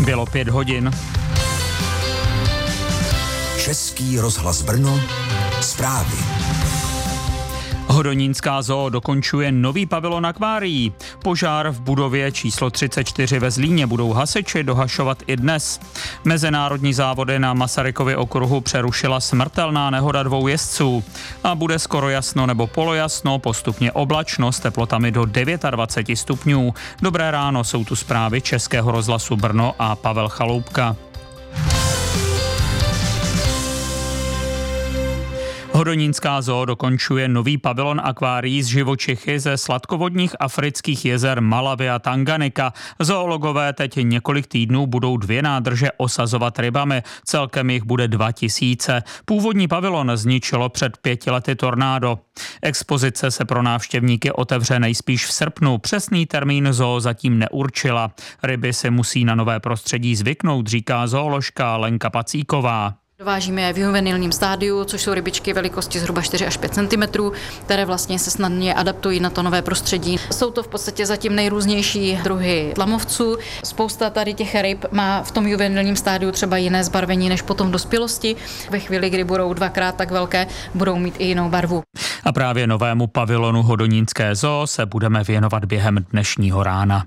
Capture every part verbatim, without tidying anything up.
Bylo pět hodin. Český rozhlas Brno, zprávy. Hodonínská zoo dokončuje nový pavilon akvárií. Požár v budově číslo třicet čtyři ve Zlíně budou hasiči dohašovat i dnes. Mezinárodní závody na Masarykově okruhu přerušila smrtelná nehoda dvou jezdců. A bude skoro jasno nebo polojasno, postupně oblačno s teplotami do dvacet devět stupňů. Dobré ráno, jsou tu zprávy Českého rozhlasu Brno a Pavel Chaloupka. Hodonínská zoo dokončuje nový pavilon akvárií z živočichy ze sladkovodních afrických jezer Malawi a Tanganyika. Zoologové teď několik týdnů budou dvě nádrže osazovat rybami. Celkem jich bude dva tisíce. Původní pavilon zničilo před pěti lety tornádo. Expozice se pro návštěvníky otevře nejspíš v srpnu. Přesný termín zoo zatím neurčila. Ryby si musí na nové prostředí zvyknout, říká zooložka Lenka Pacíková. Dovážíme je v juvenilním stádiu, což jsou rybičky velikosti zhruba čtyři až pět centimetrů, které vlastně se snadně adaptují na to nové prostředí. Jsou to v podstatě zatím nejrůznější druhy tlamovců. Spousta tady těch ryb má v tom juvenilním stádiu třeba jiné zbarvení než potom v dospělosti. Ve chvíli, kdy budou dvakrát tak velké, budou mít i jinou barvu. A právě novému pavilonu Hodonínské zoo se budeme věnovat během dnešního rána.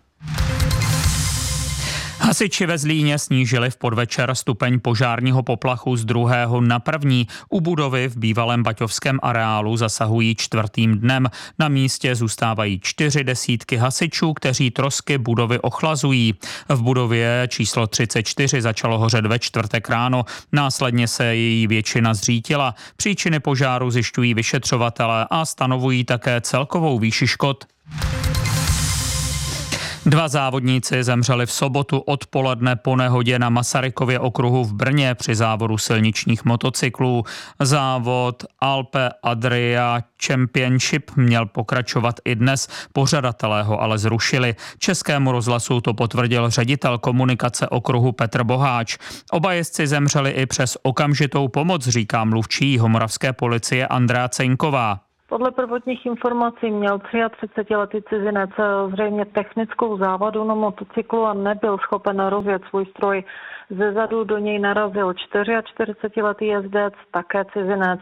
Hasiči ve Zlíně snížili v podvečer stupeň požárního poplachu z druhého na první. U budovy v bývalém baťovském areálu zasahují čtvrtým dnem. Na místě zůstávají čtyři desítky hasičů, kteří trosky budovy ochlazují. V budově číslo třicet čtyři začalo hořet ve čtvrtek ráno, následně se její většina zřítila. Příčiny požáru zjišťují vyšetřovatelé a stanovují také celkovou výši škod. Dva závodníci zemřeli v sobotu odpoledne po nehodě na Masarykově okruhu v Brně při závodu silničních motocyklů. Závod Alpe Adria Championship měl pokračovat i dnes, pořadatelé ho ale zrušili. Českému rozhlasu to potvrdil ředitel komunikace okruhu Petr Boháč. Oba jezdci zemřeli i přes okamžitou pomoc, říká mluvčí jihomoravské policie Andrea Ceňková. Podle prvotních informací měl třiatřicetiletý cizinec zřejmě technickou závadu na motocyklu a nebyl schopen rozjet svůj stroj. Ze zadu do něj narazil čtyřiačtyřicetiletý jezdec, také cizinec.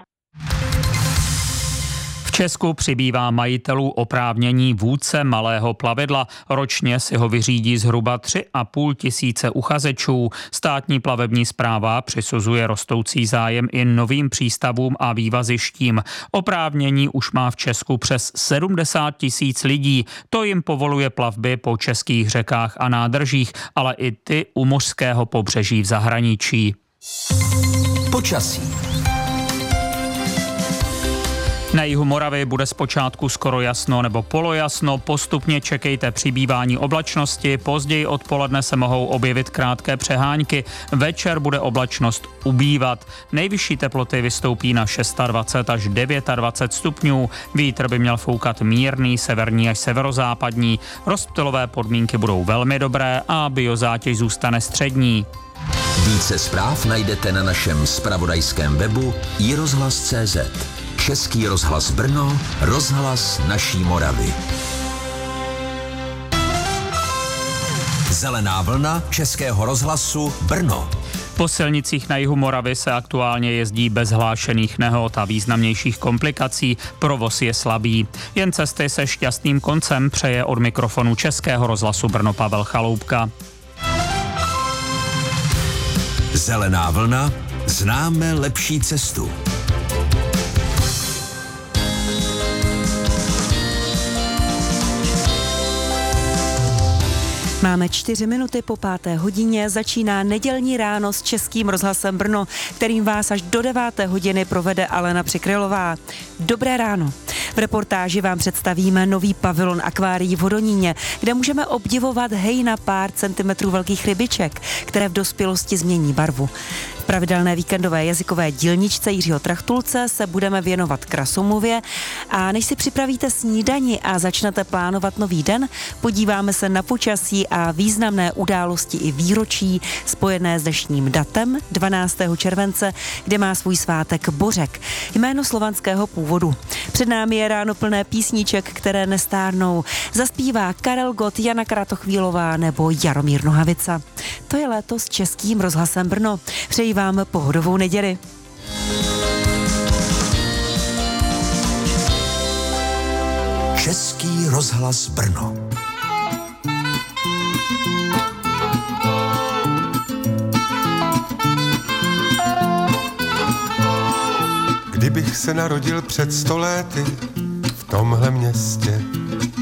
V Česku přibývá majitelů oprávnění vůdce malého plavidla. Ročně si ho vyřídí zhruba tři a půl tisíce uchazečů. Státní plavební správa přisuzuje rostoucí zájem i novým přístavům a vývazištím. Oprávnění už má v Česku přes sedmdesát tisíc lidí. To jim povoluje plavby po českých řekách a nádržích, ale i ty u mořského pobřeží v zahraničí. Počasí. Na jihu Moravy bude zpočátku skoro jasno nebo polojasno, postupně čekejte přibývání oblačnosti, později odpoledne se mohou objevit krátké přehánky, večer bude oblačnost ubývat. Nejvyšší teploty vystoupí na dvacet šest až dvacet devět stupňů, vítr by měl foukat mírný, severní až severozápadní, rozptylové podmínky budou velmi dobré a biozátěž zůstane střední. Více zpráv najdete na našem zpravodajském webu i rozhlas tečka cé zet. Český rozhlas Brno, rozhlas naší Moravy. Zelená vlna Českého rozhlasu Brno. Po silnicích na jihu Moravy se aktuálně jezdí bez hlášených nehod a významnějších komplikací. Provoz je slabý. Jen cesty se šťastným koncem přeje od mikrofonu Českého rozhlasu Brno Pavel Chaloupka. Zelená vlna, známe lepší cestu. Máme čtyři minuty po páté hodině, začíná nedělní ráno s Českým rozhlasem Brno, kterým vás až do deváté hodiny provede Alena Přikrylová. Dobré ráno. V reportáži vám představíme nový pavilon akvárií v Hodoníně, kde můžeme obdivovat hejna pár centimetrů velkých rybiček, které v dospělosti změní barvu. V pravidelné víkendové jazykové dílničce Jiřího Trachtulce se budeme věnovat krasomově a než si připravíte snídani a začnete plánovat nový den, podíváme se na počasí a významné události i výročí spojené s dnešním datem dvanáctého července, kde má svůj svátek Bořek, jméno slovanského původu. Před námi je ráno plné písniček, které nestárnou. Zaspívá Karel Gott, Jana Kratochvílová nebo Jaromír Nohavica. To je léto s Českým rozhlasem Brno. Přeji vám pohodovou neděli. Český rozhlas Brno. Kdybych se narodil před sto lety v tomhle městě,